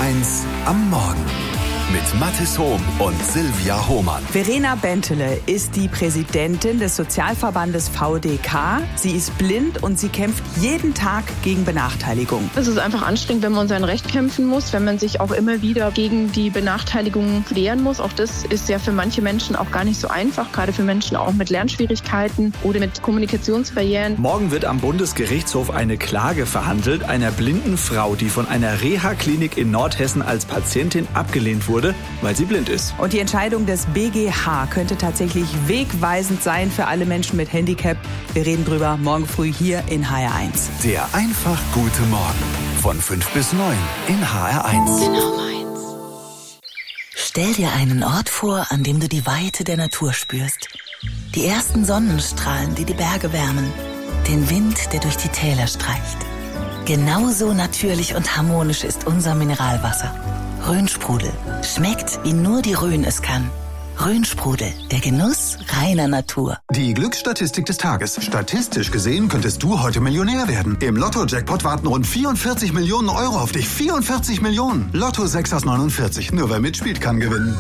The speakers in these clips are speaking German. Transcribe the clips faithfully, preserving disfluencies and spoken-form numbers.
eins am Morgen mit Mathis Hohm und Silvia Hohmann. Verena Bentele ist die Präsidentin des Sozialverbandes V D K. Sie ist blind und sie kämpft jeden Tag gegen Benachteiligung. Es ist einfach anstrengend, wenn man um sein Recht kämpfen muss, wenn man sich auch immer wieder gegen die Benachteiligung wehren muss. Auch das ist ja für manche Menschen auch gar nicht so einfach, gerade für Menschen auch mit Lernschwierigkeiten oder mit Kommunikationsbarrieren. Morgen wird am Bundesgerichtshof eine Klage verhandelt einer blinden Frau, die von einer Reha-Klinik in Nordhessen als Patientin abgelehnt wurde, weil sie blind ist. Und die Entscheidung des B G H könnte tatsächlich wegweisend sein für alle Menschen mit Handicap. Wir reden drüber morgen früh hier in H R eins. Der einfach gute Morgen von fünf bis neun in H R eins. Genau meins. Stell dir einen Ort vor, an dem du die Weite der Natur spürst. Die ersten Sonnenstrahlen, die die Berge wärmen. Den Wind, der durch die Täler streicht. Genauso natürlich und harmonisch ist unser Mineralwasser. Rhönsprudel. Schmeckt, wie nur die Rhön es kann. Rhönsprudel, der Genuss reiner Natur. Die Glücksstatistik des Tages. Statistisch gesehen könntest du heute Millionär werden. Im Lotto-Jackpot warten rund vierundvierzig Millionen Euro auf dich. vierundvierzig Millionen. Lotto sechs aus neunundvierzig. Nur wer mitspielt, kann gewinnen.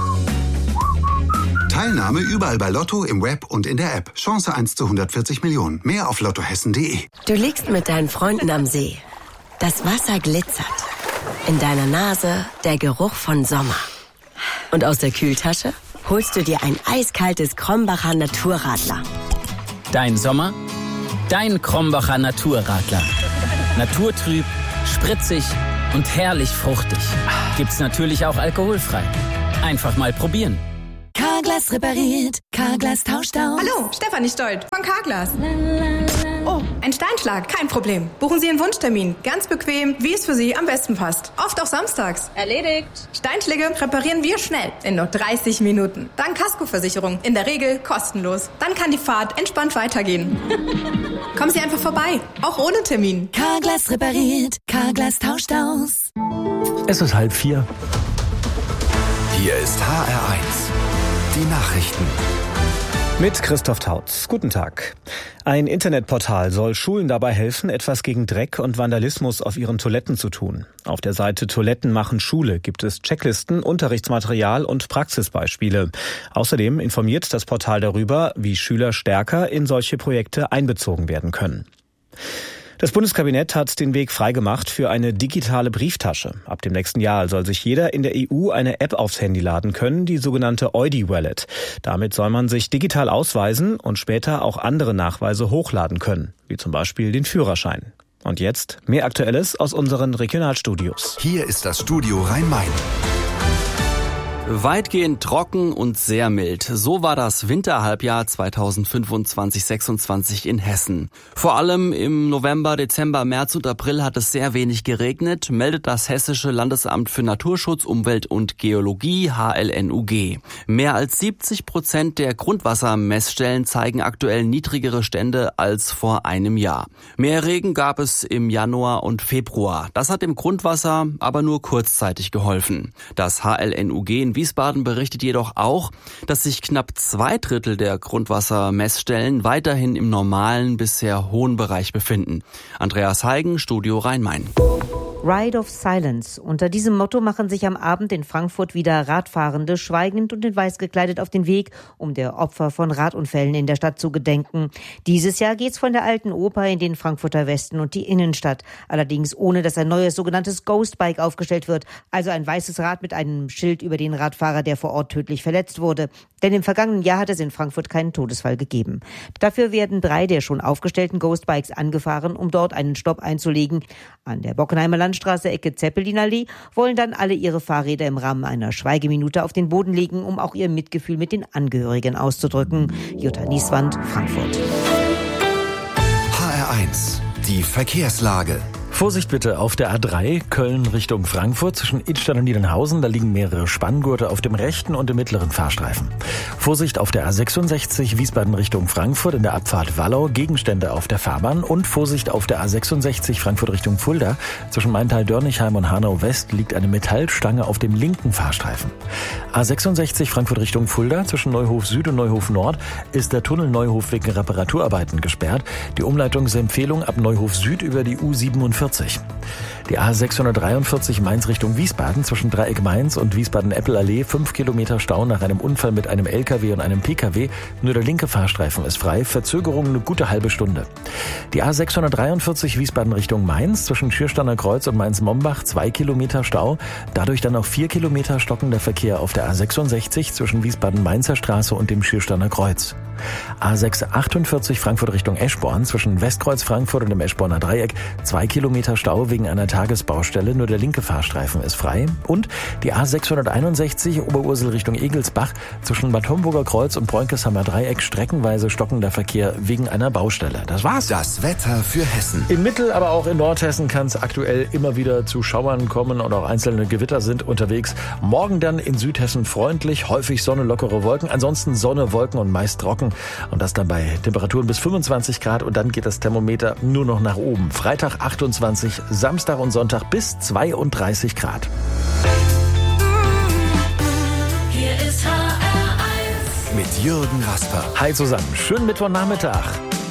Teilnahme überall bei Lotto, im Web und in der App. Chance eins zu hundertvierzig Millionen. Mehr auf lottohessen punkt de. Du liegst mit deinen Freunden am See. Das Wasser glitzert. In deiner Nase der Geruch von Sommer. Und aus der Kühltasche holst du dir ein eiskaltes Krombacher Naturradler. Dein Sommer, dein Krombacher Naturradler. Naturtrüb, spritzig und herrlich fruchtig. Gibt's natürlich auch alkoholfrei. Einfach mal probieren. Carglass repariert, Carglass tauscht aus. Hallo, Stefanie Stolt von Carglass. Oh, ein Steinschlag, kein Problem. Buchen Sie einen Wunschtermin. Ganz bequem, wie es für Sie am besten passt. Oft auch samstags. Erledigt. Steinschläge reparieren wir schnell, in nur dreißig Minuten. Dank Kaskoversicherung, in der Regel kostenlos. Dann kann die Fahrt entspannt weitergehen. Kommen Sie einfach vorbei, auch ohne Termin. Carglass repariert, Carglass tauscht aus. Es ist halb vier. Hier ist H R eins. Die Nachrichten. Mit Christoph Tautz. Guten Tag. Ein Internetportal soll Schulen dabei helfen, etwas gegen Dreck und Vandalismus auf ihren Toiletten zu tun. Auf der Seite Toiletten machen Schule gibt es Checklisten, Unterrichtsmaterial und Praxisbeispiele. Außerdem informiert das Portal darüber, wie Schüler stärker in solche Projekte einbezogen werden können. Das Bundeskabinett hat den Weg freigemacht für eine digitale Brieftasche. Ab dem nächsten Jahr soll sich jeder in der E U eine App aufs Handy laden können, die sogenannte Eudi-Wallet. Damit soll man sich digital ausweisen und später auch andere Nachweise hochladen können, wie zum Beispiel den Führerschein. Und jetzt mehr Aktuelles aus unseren Regionalstudios. Hier ist das Studio Rhein-Main. Weitgehend trocken und sehr mild. So war das Winterhalbjahr zweitausendfünfundzwanzig sechsundzwanzig in Hessen. Vor allem im November, Dezember, März und April hat es sehr wenig geregnet, meldet das Hessische Landesamt für Naturschutz, Umwelt und Geologie, H L N U G. Mehr als siebzig Prozent der Grundwassermessstellen zeigen aktuell niedrigere Stände als vor einem Jahr. Mehr Regen gab es im Januar und Februar. Das hat dem Grundwasser aber nur kurzzeitig geholfen. Das H L N U G in Wiesbaden berichtet jedoch auch, dass sich knapp zwei Drittel der Grundwassermessstellen weiterhin im normalen bis sehr hohen Bereich befinden. Andreas Heigen, Studio Rhein-Main. Ride of Silence. Unter diesem Motto machen sich am Abend in Frankfurt wieder Radfahrende schweigend und in weiß gekleidet auf den Weg, um der Opfer von Radunfällen in der Stadt zu gedenken. Dieses Jahr geht's von der Alten Oper in den Frankfurter Westen und die Innenstadt. Allerdings ohne, dass ein neues sogenanntes Ghostbike aufgestellt wird, also ein weißes Rad mit einem Schild über den Radfahrer, der vor Ort tödlich verletzt wurde. Denn im vergangenen Jahr hat es in Frankfurt keinen Todesfall gegeben. Dafür werden drei der schon aufgestellten Ghostbikes angefahren, um dort einen Stopp einzulegen. An der Bockenheimer Landstraße, Ecke Zeppelinallee, wollen dann alle ihre Fahrräder im Rahmen einer Schweigeminute auf den Boden legen, um auch ihr Mitgefühl mit den Angehörigen auszudrücken. Jutta Nieswand, Frankfurt. H R eins. Die Verkehrslage. Vorsicht bitte auf der A drei, Köln Richtung Frankfurt, zwischen Idstadt und Niedernhausen. Da liegen mehrere Spanngurte auf dem rechten und dem mittleren Fahrstreifen. Vorsicht auf der A sechsundsechzig, Wiesbaden Richtung Frankfurt, in der Abfahrt Wallau, Gegenstände auf der Fahrbahn. Und Vorsicht auf der A sechsundsechzig, Frankfurt Richtung Fulda. Zwischen Maintal-Dörnigheim und Hanau-West liegt eine Metallstange auf dem linken Fahrstreifen. A sechsundsechzig, Frankfurt Richtung Fulda, zwischen Neuhof Süd und Neuhof Nord ist der Tunnel Neuhof wegen Reparaturarbeiten gesperrt. Die Umleitungsempfehlung ab Neuhof Süd über die U siebenundvierzig vierzig. Die A sechshundertdreiundvierzig Mainz Richtung Wiesbaden zwischen Dreieck Mainz und Wiesbaden-Eppel-Allee. Fünf Kilometer Stau nach einem Unfall mit einem L K W und einem P K W. Nur der linke Fahrstreifen ist frei. Verzögerung eine gute halbe Stunde. Die A sechshundertdreiundvierzig Wiesbaden Richtung Mainz zwischen Schiersteiner Kreuz und Mainz-Mombach. Zwei Kilometer Stau. Dadurch dann auch vier Kilometer stockender Verkehr auf der A sechsundsechzig zwischen Wiesbaden-Mainzer Straße und dem Schiersteiner Kreuz. A sechshundertachtundvierzig Frankfurt Richtung Eschborn zwischen Westkreuz Frankfurt und dem Eschborner Dreieck. Zwei Kilometer Stau wegen einer Tagesbaustelle. Nur der linke Fahrstreifen ist frei. Und die A sechshunderteinundsechzig Oberursel Richtung Egelsbach zwischen Bad Homburger Kreuz und Bräunkesheimer Dreieck. Streckenweise stockender Verkehr wegen einer Baustelle. Das war's. Das Wetter für Hessen. In Mittel-, aber auch in Nordhessen kann es aktuell immer wieder zu Schauern kommen und auch einzelne Gewitter sind unterwegs. Morgen dann in Südhessen freundlich, häufig Sonne, lockere Wolken. Ansonsten Sonne, Wolken und meist trocken. Und das dann bei Temperaturen bis fünfundzwanzig Grad und dann geht das Thermometer nur noch nach oben. Freitag achtundzwanzig, Samstag und Sonntag bis zweiunddreißig Grad. Hier ist H R eins. Mit Jürgen Rasper. Hi zusammen, schönen Mittwochnachmittag.